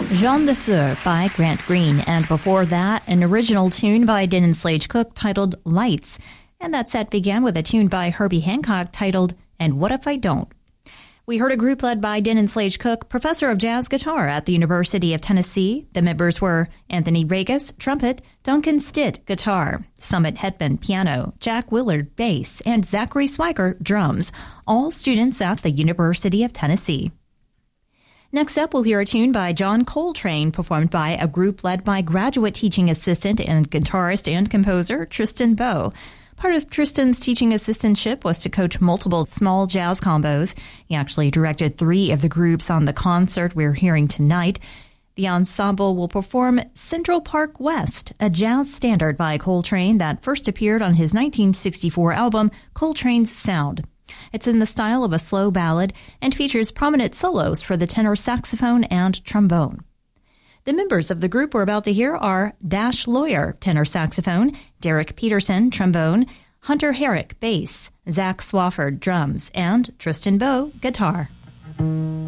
Jean de Fleur by Grant Green, and before that, an original tune by Denon Slage Cook titled Lights. And that set began with a tune by Herbie Hancock titled And What If I Don't? We heard a group led by Denon Slage Cook, professor of jazz guitar at the University of Tennessee. The members were Anthony Regas, trumpet, Duncan Stitt, guitar, Summit Hetman, piano, Jack Willard, bass, and Zachary Swiker, drums, all students at the University of Tennessee. Next up, we'll hear a tune by John Coltrane, performed by a group led by graduate teaching assistant and guitarist and composer Tristan Bowe. Part of Tristan's teaching assistantship was to coach multiple small jazz combos. He actually directed 3 of the groups on the concert we're hearing tonight. The ensemble will perform Central Park West, a jazz standard by Coltrane that first appeared on his 1964 album, Coltrane's Sound. It's in the style of a slow ballad and features prominent solos for the tenor saxophone and trombone. The members of the group we're about to hear are Dash Lawyer, tenor saxophone, Derek Peterson, trombone, Hunter Herrick, bass, Zach Swafford, drums, and Tristan Bowe, guitar.